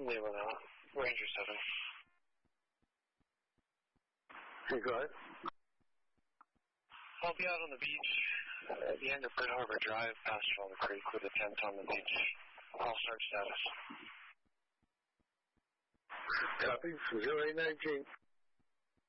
Lima, Ranger 7. Hey, go ahead. I'll be out on the beach at the end of Brit Harbor Drive, past Fallen Creek, with a tent on the beach. All search status. Copy. 0819.